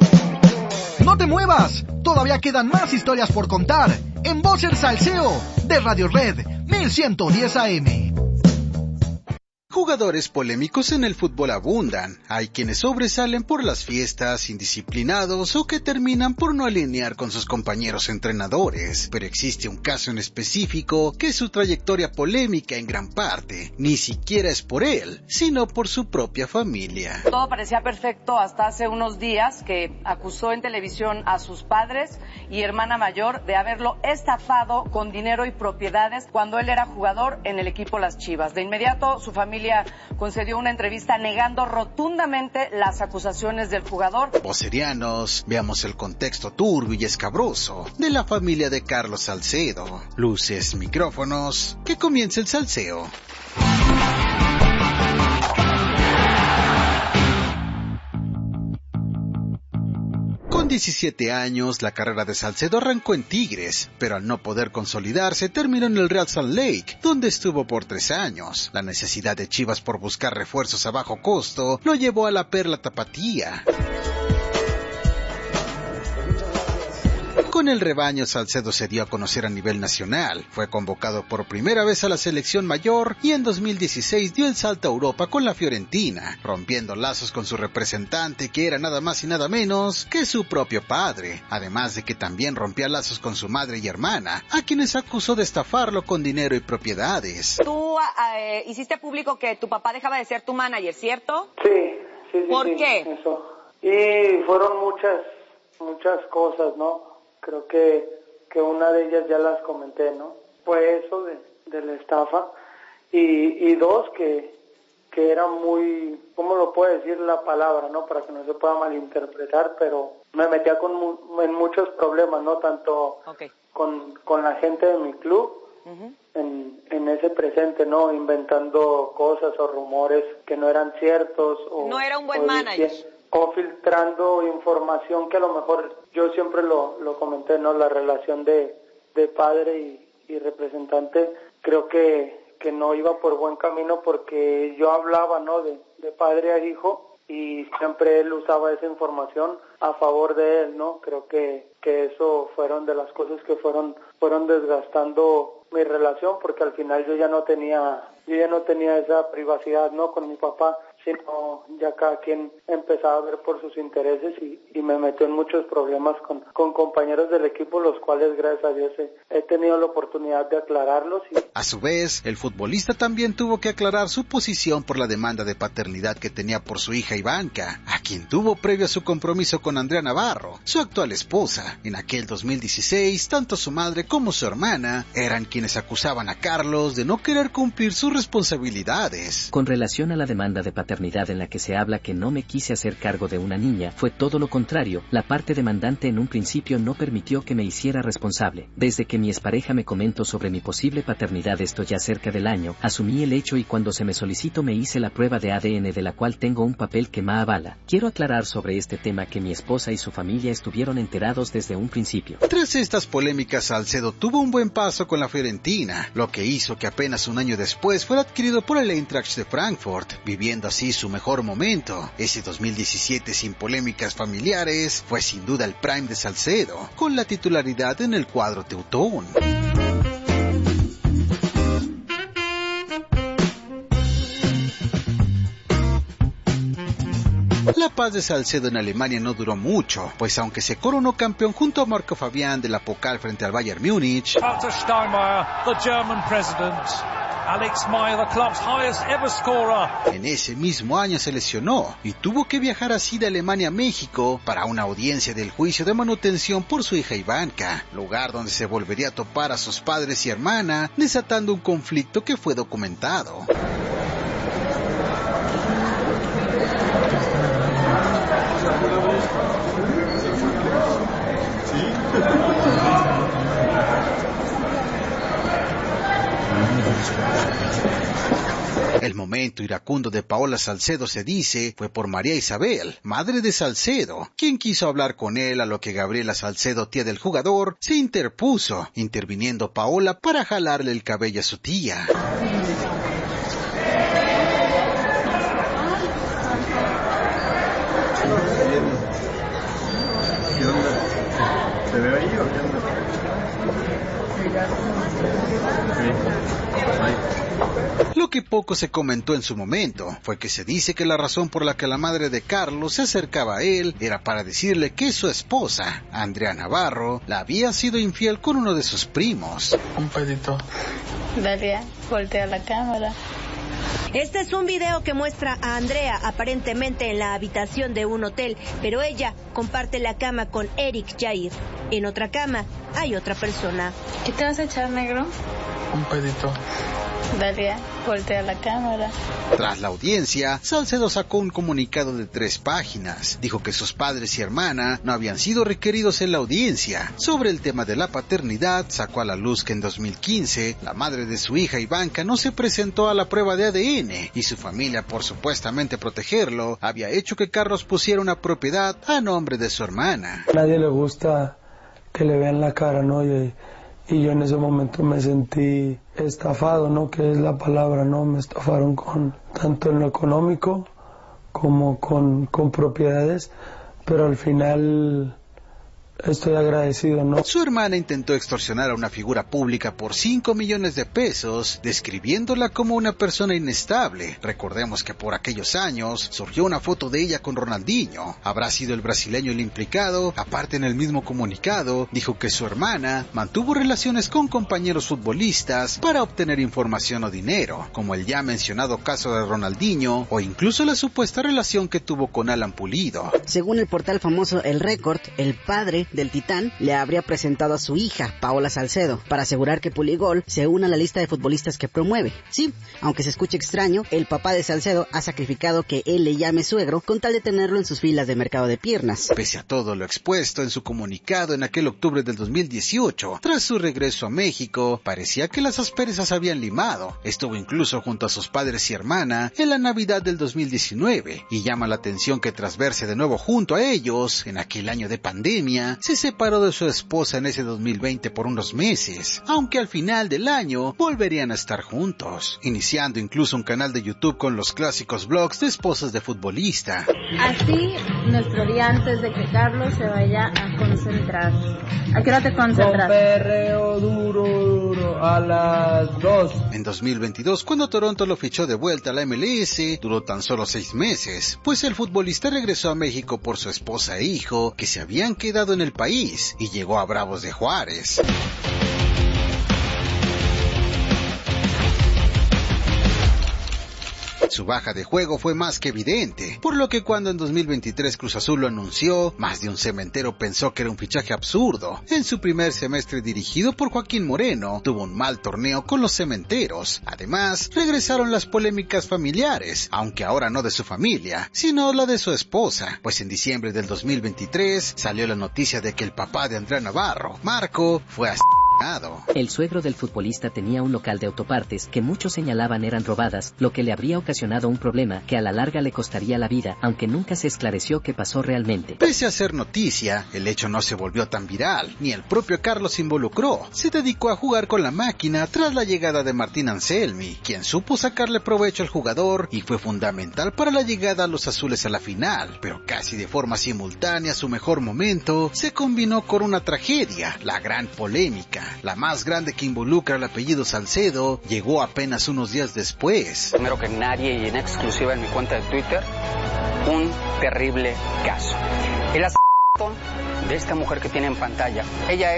¡No te muevas! Todavía quedan más historias por contar en Voz el Salseo de Radio Red 1110 AM. Jugadores polémicos en el fútbol abundan. Hay quienes sobresalen por las fiestas, indisciplinados o que terminan por no alinear con sus compañeros entrenadores. Pero existe un caso en específico que su trayectoria polémica en gran parte ni siquiera es por él, sino por su propia familia. Todo parecía perfecto hasta hace unos días que acusó en televisión a sus padres y hermana mayor de haberlo estafado con dinero y propiedades cuando él era jugador en el equipo Las Chivas. De inmediato su familia concedió una entrevista negando rotundamente las acusaciones del jugador. Vocerianos, veamos el contexto turbio y escabroso de la familia de Carlos Salcedo. Luces, micrófonos, que comience el salseo. Con 17 años, la carrera de Salcedo arrancó en Tigres, pero al no poder consolidarse, terminó en el Real Salt Lake, donde estuvo por 3 años. La necesidad de Chivas por buscar refuerzos a bajo costo lo llevó a la Perla Tapatía. Con el rebaño, Salcedo se dio a conocer a nivel nacional, fue convocado por primera vez a la selección mayor y en 2016 dio el salto a Europa con la Fiorentina, rompiendo lazos con su representante, que era nada más y nada menos que su propio padre, además de que también rompía lazos con su madre y hermana, a quienes acusó de estafarlo con dinero y propiedades. Tú hiciste público que tu papá dejaba de ser tu manager, ¿cierto? Sí. ¿Por qué? Eso. Y fueron muchas cosas, ¿no? Creo que una de ellas ya las comenté, ¿no? Fue eso de la estafa y dos, que era muy, ¿cómo lo puedo decir la palabra, no? Para que no se pueda malinterpretar, pero me metía en muchos problemas, ¿no? Tanto con la gente de mi club, en ese presente, ¿no? Inventando cosas o rumores que no eran ciertos. No era un buen manager. O filtrando información que a lo mejor, yo siempre lo comenté, ¿no? La relación de padre y representante, creo que no iba por buen camino, porque yo hablaba, ¿no? De padre a hijo, y siempre él usaba esa información a favor de él, ¿no? Creo que eso fueron de las cosas que fueron desgastando mi relación, porque al final yo ya no tenía esa privacidad, ¿no? Con mi papá, sino ya cada quien empezaba a ver por sus intereses y me metió en muchos problemas con compañeros del equipo, los cuales gracias a Dios he tenido la oportunidad de aclararlos. A su vez, el futbolista también tuvo que aclarar su posición por la demanda de paternidad que tenía por su hija Ivanka, a quien tuvo previo a su compromiso con Andrea Navarro, su actual esposa. En aquel 2016, tanto su madre como su hermana eran quienes acusaban a Carlos de no querer cumplir sus responsabilidades. Con relación a la demanda de paternidad en la que se habla que no me quise hacer cargo de una niña, fue todo lo contrario. La parte demandante en un principio no permitió que me hiciera responsable. Desde que mi expareja me comentó sobre mi posible paternidad, esto ya cerca del año, asumí el hecho y cuando se me solicitó me hice la prueba de ADN, de la cual tengo un papel que me avala. Quiero aclarar sobre este tema que mi esposa y su familia estuvieron enterados desde un principio. Tras estas polémicas, Salcedo tuvo un buen paso con la Fiorentina, lo que hizo que apenas un año después fuera adquirido por el Eintracht de Frankfurt, viviendo así su mejor momento. Ese 2017 sin polémicas familiares fue sin duda el prime de Salcedo, con la titularidad en el cuadro teutón. La paz de Salcedo en Alemania no duró mucho, pues aunque se coronó campeón junto a Marco Fabián de la Pokal frente al Bayern Múnich, Walter Steinmeier, the German president, Alex Meyer, the club's highest ever scorer. En ese mismo año se lesionó y tuvo que viajar así de Alemania a México para una audiencia del juicio de manutención por su hija Ivanka, lugar donde se volvería a topar a sus padres y hermana, desatando un conflicto que fue documentado. El momento iracundo de Paola Salcedo, se dice, fue por María Isabel, madre de Salcedo, quien quiso hablar con él, a lo que Gabriela Salcedo, tía del jugador, se interpuso, interviniendo Paola para jalarle el cabello a su tía. ¿Qué onda? ¿Te veo ahí o qué onda? Lo que poco se comentó en su momento fue que se dice que la razón por la que la madre de Carlos se acercaba a él era para decirle que su esposa, Andrea Navarro, la había sido infiel con uno de sus primos. Un pedito. Dalia, voltea la cámara. Este es un video que muestra a Andrea aparentemente en la habitación de un hotel, pero ella comparte la cama con Eric Jair. En otra cama hay otra persona. ¿Qué te vas a echar, negro? Un pedito. Dalia, voltea la cámara. Tras la audiencia, Salcedo sacó un comunicado de 3 páginas. Dijo que sus padres y hermana no habían sido requeridos en la audiencia. Sobre el tema de la paternidad, sacó a la luz que en 2015, la madre de su hija Ivanka no se presentó a la prueba de ADN, y su familia, por supuestamente protegerlo, había hecho que Carlos pusiera una propiedad a nombre de su hermana. A nadie le gusta que le vean la cara, ¿no? Y yo en ese momento me sentí estafado, ¿no? Que es la palabra, ¿no? Me estafaron tanto en lo económico como con propiedades, pero al final estoy agradecido, ¿no? Su hermana intentó extorsionar a una figura pública por 5 millones de pesos, describiéndola como una persona inestable. Recordemos que por aquellos años surgió una foto de ella con Ronaldinho. ¿Habrá sido el brasileño el implicado? Aparte, en el mismo comunicado, dijo que su hermana mantuvo relaciones con compañeros futbolistas para obtener información o dinero, como el ya mencionado caso de Ronaldinho o incluso la supuesta relación que tuvo con Alan Pulido. Según el portal famoso El Récord, el padre del Titán le habría presentado a su hija, Paola Salcedo, para asegurar que Puligol se una a la lista de futbolistas que promueve. Sí, aunque se escuche extraño, el papá de Salcedo ha sacrificado que él le llame suegro con tal de tenerlo en sus filas de mercado de piernas. Pese a todo lo expuesto en su comunicado en aquel octubre del 2018, tras su regreso a México, parecía que las asperezas habían limado. Estuvo incluso junto a sus padres y hermana en la Navidad del 2019, y llama la atención que tras verse de nuevo junto a ellos, en aquel año de pandemia, se separó de su esposa en ese 2020 por unos meses, aunque al final del año volverían a estar juntos, iniciando incluso un canal de YouTube con los clásicos vlogs de esposas de futbolista. Así, nuestro día antes de que Carlos se vaya a concentrar. ¿A qué hora te concentras? Con perreo duro, a las 2. En 2022, cuando Toronto lo fichó de vuelta a la MLS, duró tan solo 6 meses, pues el futbolista regresó a México por su esposa e hijo, que se habían quedado en el país, y llegó a Bravos de Juárez. Su baja de juego fue más que evidente, por lo que cuando en 2023 Cruz Azul lo anunció, más de un cementero pensó que era un fichaje absurdo. En su primer semestre dirigido por Joaquín Moreno, tuvo un mal torneo con los cementeros. Además, regresaron las polémicas familiares, aunque ahora no de su familia, sino la de su esposa, pues en diciembre del 2023 salió la noticia de que el papá de Andrea Navarro, Marco, fue asesinado. El suegro del futbolista tenía un local de autopartes que muchos señalaban eran robadas, lo que le habría ocasionado un problema que a la larga le costaría la vida, aunque nunca se esclareció qué pasó realmente. Pese a ser noticia, el hecho no se volvió tan viral, ni el propio Carlos se involucró. Se dedicó a jugar con la máquina tras la llegada de Martín Anselmi, quien supo sacarle provecho al jugador y fue fundamental para la llegada a los azules a la final, pero casi de forma simultánea su mejor momento se combinó con una tragedia, la gran polémica. La más grande que involucra al apellido Salcedo llegó apenas unos días después. Primero que nadie y en exclusiva en mi cuenta de Twitter, un terrible caso. El asesinato de esta mujer que tiene en pantalla, ella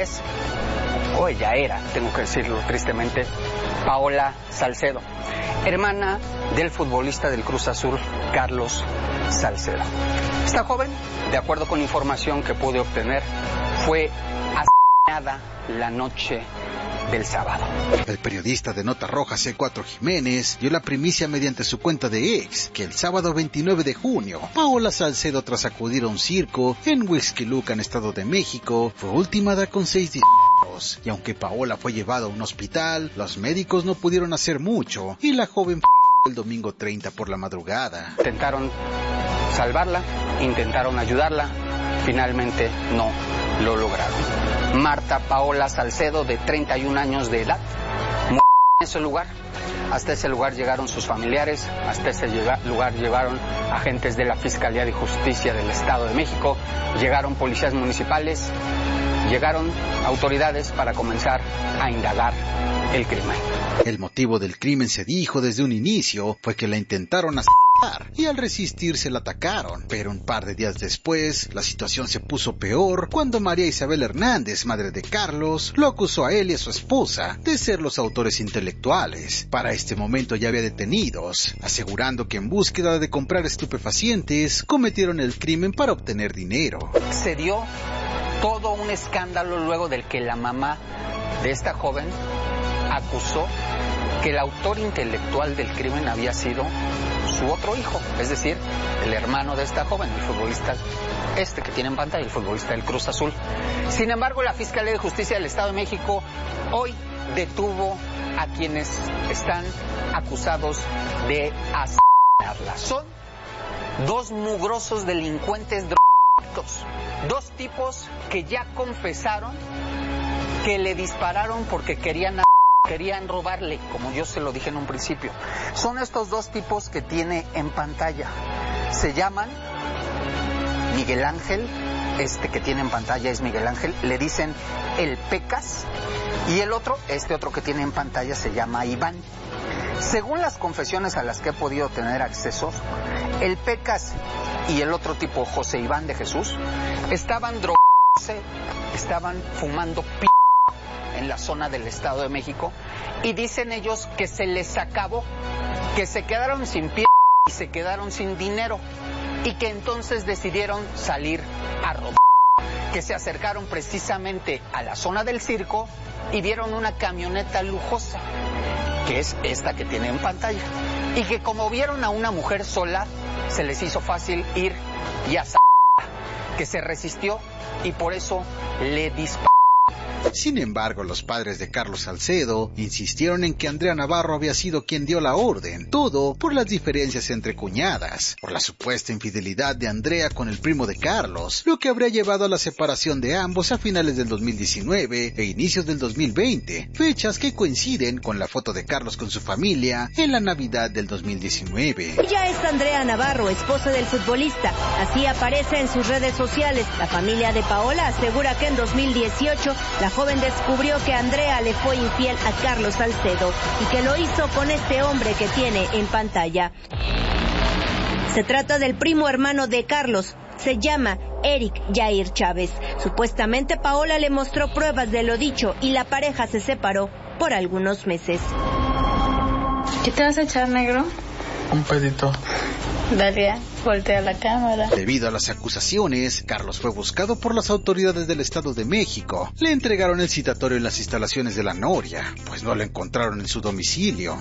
era, tengo que decirlo tristemente, Paola Salcedo, hermana del futbolista del Cruz Azul, Carlos Salcedo. Esta joven, de acuerdo con información que pude obtener, fue asesinada la noche del sábado. El periodista de Nota Roja C4 Jiménez dio la primicia mediante su cuenta de X que el sábado 29 de junio, Paola Salcedo, tras acudir a un circo en Huixquilucan, Estado de México, fue ultimada con 6 disparos, y aunque Paola fue llevada a un hospital, los médicos no pudieron hacer mucho y la joven el domingo 30 por la madrugada. Intentaron salvarla, intentaron ayudarla, finalmente no lo lograron. Marta Paola Salcedo, de 31 años de edad, murió en ese lugar. Hasta ese lugar llegaron sus familiares, hasta ese lugar llegaron agentes de la Fiscalía de Justicia del Estado de México, llegaron policías municipales, llegaron autoridades para comenzar a indagar el crimen. El motivo del crimen, se dijo desde un inicio, fue que la intentaron asesinar y al resistirse la atacaron, pero un par de días después la situación se puso peor cuando María Isabel Hernández, madre de Carlos, lo acusó a él y a su esposa de ser los autores intelectuales. Para este momento ya había detenidos, asegurando que en búsqueda de comprar estupefacientes cometieron el crimen para obtener dinero. Se dio todo un escándalo luego del que la mamá de esta joven acusó que el autor intelectual del crimen había sido su otro hijo, es decir, el hermano de esta joven, el futbolista que tiene en pantalla, el futbolista del Cruz Azul. Sin embargo, la Fiscalía de Justicia del Estado de México hoy detuvo a quienes están acusados de asesinarla. Son dos mugrosos delincuentes drogadictos, dos tipos que ya confesaron que le dispararon porque querían robarle, como yo se lo dije en un principio. Son estos dos tipos que tiene en pantalla. Se llaman Miguel Ángel que tiene en pantalla es Miguel Ángel, le dicen el Pecas, y el otro, otro que tiene en pantalla se llama Iván. Según las confesiones a las que he podido tener acceso, el Pecas y el otro tipo, José Iván de Jesús, estaban drogándose, estaban fumando en la zona del Estado de México, y dicen ellos que se les acabó, que se quedaron sin pie y se quedaron sin dinero, y que entonces decidieron salir a robar, que se acercaron precisamente a la zona del circo y vieron una camioneta lujosa, que es esta que tiene en pantalla, y que como vieron a una mujer sola, se les hizo fácil ir y que se resistió y por eso le disparó. Sin embargo, los padres de Carlos Salcedo insistieron en que Andrea Navarro había sido quien dio la orden, todo por las diferencias entre cuñadas, por la supuesta infidelidad de Andrea con el primo de Carlos, lo que habría llevado a la separación de ambos a finales del 2019 e inicios del 2020, fechas que coinciden con la foto de Carlos con su familia en la Navidad del 2019. Ella es Andrea Navarro, esposa del futbolista, así aparece en sus redes sociales. La familia de Paola asegura que en 2018 la joven descubrió que Andrea le fue infiel a Carlos Salcedo y que lo hizo con este hombre que tiene en pantalla. Se trata del primo hermano de Carlos, se llama Eric Jair Chávez. Supuestamente Paola le mostró pruebas de lo dicho y la pareja se separó por algunos meses. ¿Qué te vas a echar, negro? Un pedito. Dalia, voltea la cámara. Debido a las acusaciones, Carlos fue buscado por las autoridades del Estado de México. Le entregaron el citatorio en las instalaciones de la Noria, pues no lo encontraron en su domicilio.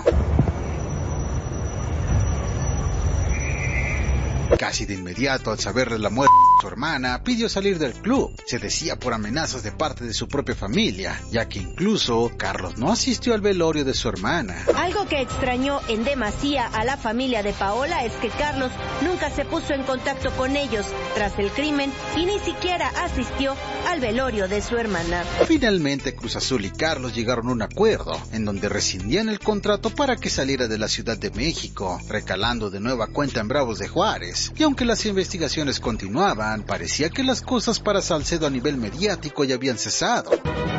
Casi de inmediato, al saber de la muerte de su hermana, pidió salir del club. Se decía por amenazas de parte de su propia familia, ya que incluso Carlos no asistió al velorio de su hermana. Algo que extrañó en demasía a la familia de Paola es que Carlos nunca se puso en contacto con ellos tras el crimen y ni siquiera asistió al velorio de su hermana. Finalmente, Cruz Azul y Carlos llegaron a un acuerdo, en donde rescindían el contrato para que saliera de la Ciudad de México, recalando de nueva cuenta en Bravos de Juárez. Y aunque las investigaciones continuaban, parecía que las cosas para Salcedo a nivel mediático ya habían cesado.